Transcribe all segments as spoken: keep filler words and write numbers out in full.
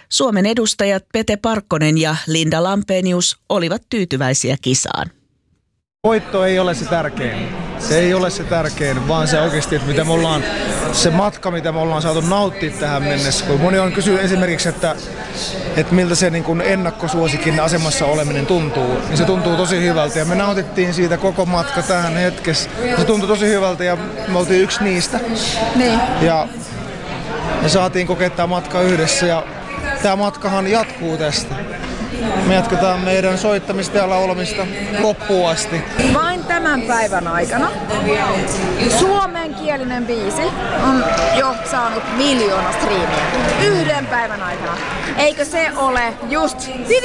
Suomen edustajat Pete Parkkonen ja Linda Lampenius olivat tyytyväisiä kisaan. Voitto ei ole se tärkein. Se ei ole se tärkein, vaan se oikeasti, että mitä me ollaan, se matka, mitä me ollaan saatu nauttia tähän mennessä. Kun moni on kysynyt esimerkiksi, että, että miltä se niin kuin ennakkosuosikin asemassa oleminen tuntuu, niin se tuntuu tosi hyvältä. Ja me nautittiin siitä koko matka tähän hetkessä. Se tuntui tosi hyvältä ja me oltiin yksi niistä. Niin. Ja me saatiin kokea tämä matka yhdessä ja tämä matkahan jatkuu tästä. Me jatketaan meidän soittamista ja laulamista loppuun asti. Vain tämän päivän aikana suomenkielinen biisi on jo saanut miljoona striimiä. Yhden päivän aikana. Eikö se ole just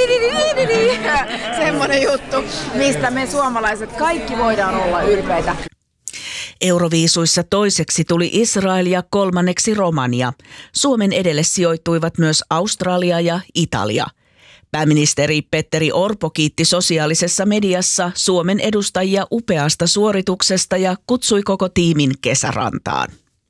semmoinen juttu, mistä me suomalaiset kaikki voidaan olla ylpeitä? Euroviisuissa toiseksi tuli Israel ja kolmanneksi Romania. Suomen edelle sijoittuivat myös Australia ja Italia. Pääministeri Petteri Orpo kiitti sosiaalisessa mediassa Suomen edustajia upeasta suorituksesta ja kutsui koko tiimin kesärantaan.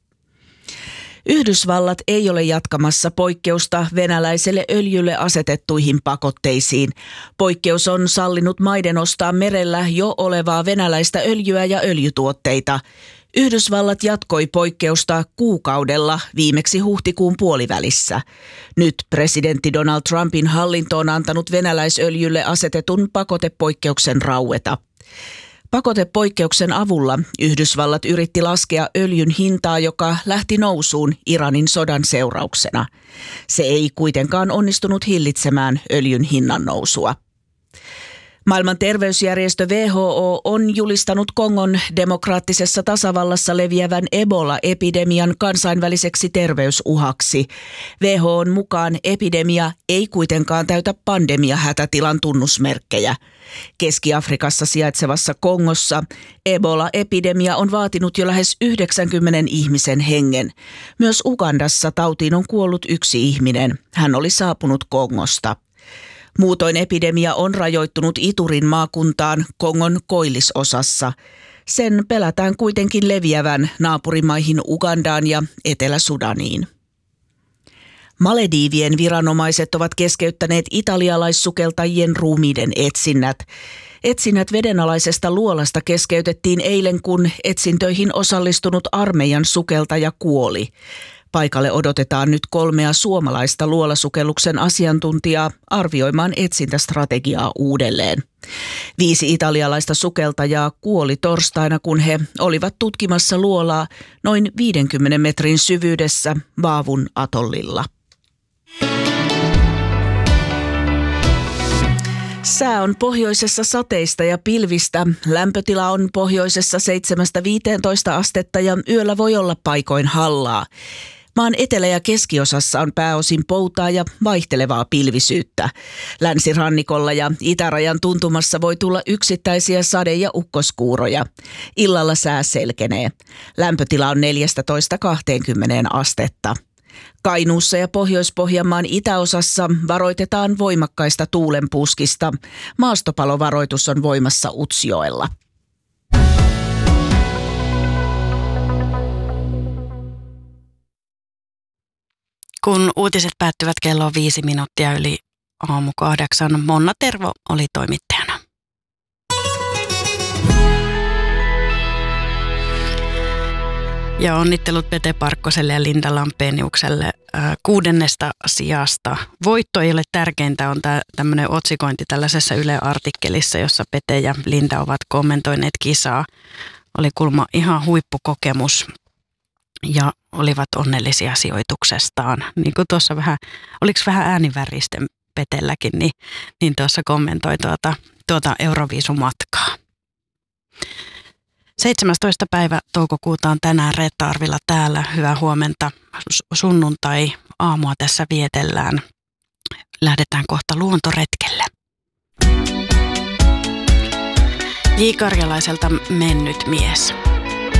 Yhdysvallat ei ole jatkamassa poikkeusta venäläiselle öljylle asetettuihin pakotteisiin. Poikkeus on sallinut maiden ostaa merellä jo olevaa venäläistä öljyä ja öljytuotteita. Yhdysvallat jatkoi poikkeusta kuukaudella viimeksi huhtikuun puolivälissä. Nyt presidentti Donald Trumpin hallinto on antanut venäläisöljylle asetetun pakotepoikkeuksen raueta. Pakotepoikkeuksen avulla Yhdysvallat yritti laskea öljyn hintaa, joka lähti nousuun Iranin sodan seurauksena. Se ei kuitenkaan onnistunut hillitsemään öljyn hinnan nousua. Maailman terveysjärjestö W H O on julistanut Kongon demokraattisessa tasavallassa leviävän Ebola-epidemian kansainväliseksi terveysuhaksi. W H O:n mukaan epidemia ei kuitenkaan täytä pandemiahätätilan tunnusmerkkejä. Keski-Afrikassa sijaitsevassa Kongossa Ebola-epidemia on vaatinut jo lähes yhdeksänkymmentä ihmisen hengen. Myös Ugandassa tautiin on kuollut yksi ihminen. Hän oli saapunut Kongosta. Muutoin epidemia on rajoittunut Iturin maakuntaan Kongon koillisosassa. Sen pelätään kuitenkin leviävän naapurimaihin Ugandaan ja Etelä-Sudaniin. Malediivien viranomaiset ovat keskeyttäneet italialaissukeltajien ruumiiden etsinnät. Etsinnät vedenalaisesta luolasta keskeytettiin eilen, kun etsintöihin osallistunut armeijan sukeltaja kuoli. Paikalle odotetaan nyt kolmea suomalaista luolasukelluksen asiantuntijaa arvioimaan etsintästrategiaa uudelleen. Viisi italialaista sukeltajaa kuoli torstaina, kun he olivat tutkimassa luolaa noin viidenkymmenen metrin syvyydessä Vaavun atollilla. Sää on pohjoisessa sateista ja pilvistä. Lämpötila on pohjoisessa seitsemästä viiteentoista astetta ja yöllä voi olla paikoin hallaa. Maan etelä- ja keskiosassa on pääosin poutaa ja vaihtelevaa pilvisyyttä. Länsirannikolla ja itärajan tuntumassa voi tulla yksittäisiä sade- ja ukkoskuuroja. Illalla sää selkenee. Lämpötila on neljätoista kaksikymmentä astetta. Kainuussa ja Pohjois-Pohjanmaan itäosassa varoitetaan voimakkaista tuulenpuskista. Maastopalovaroitus on voimassa Utsjoella. Kun uutiset päättyvät kello viisi minuuttia yli aamu kahdeksan, Monna Tervo oli toimittajana. Ja onnittelut Pete Parkkoselle ja Linda Lampeniukselle äh, kuudennesta sijasta. Voitto ei ole tärkeintä, on tämä tämmöinen otsikointi tällaisessa Yle-artikkelissa, jossa Pete ja Linda ovat kommentoineet kisaa. Oli kulma ihan huippukokemus ja olivat onnellisia sijoituksestaan. Niin kuin tuossa vähän, oliko vähän ääniväristen Petelläkin, niin, niin tuossa kommentoi tuota, tuota Euroviisumatkaa. seitsemästoista päivä toukokuuta on tänään Reetta Arvila täällä. Hyvää huomenta. Sunnuntai aamua tässä vietellään. Lähdetään kohta luontoretkelle. J. Karjalaiselta Mennyt mies.